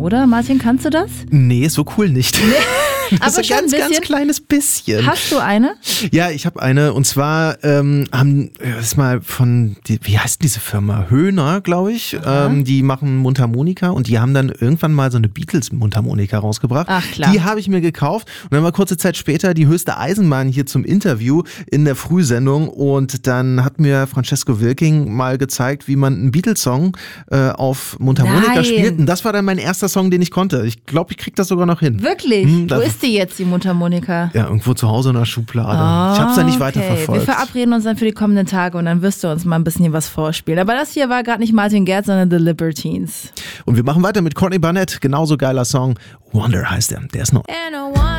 oder? Martin, kannst du das? Nee, so cool nicht. Nee, aber so schon ganz, ein bisschen. ganz kleines bisschen. Hast du eine? Ja, ich habe eine und zwar das ist mal wie heißt diese Firma? Höhner, glaube ich. Die machen Mundharmonika und die haben dann irgendwann mal so eine Beatles-Mundharmonika rausgebracht. Ach klar. Die habe ich mir gekauft und dann war kurze Zeit später die höchste Eisenbahn hier zum Interview in der Frühsendung und dann hat mir Francesco Wilking mal gezeigt, wie man einen Beatles-Song auf Mundharmonika Nein. spielt und das war dann mein erster Song, den ich konnte. Ich glaube, ich krieg das sogar noch hin. Wirklich? Wo ist die jetzt, die Mundharmonika? Ja, irgendwo zu Hause in der Schublade. Ich habe es ja nicht weiter verfolgt. Wir verabreden uns dann für die kommenden Tage und dann wirst du uns mal ein bisschen was vorspielen. Aber das hier war gerade nicht Martin Garrix, sondern The Libertines. Und wir machen weiter mit Courtney Barnett. Genauso geiler Song. Wonder heißt der. Der ist noch.